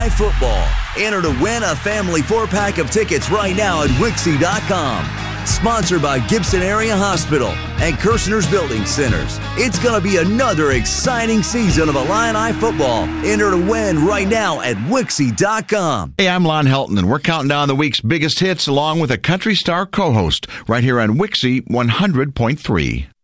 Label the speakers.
Speaker 1: Football. Enter to win a family 4-pack of tickets right now at Wixie.com. Sponsored by Gibson Area Hospital and Kirshner's Building Centers. It's going to be another exciting season of Illini football. Enter to win right now at Wixie.com.
Speaker 2: Hey, I'm Lon Helton, and we're counting down the week's biggest hits along with a Country Star co-host right here on Wixie 100.3.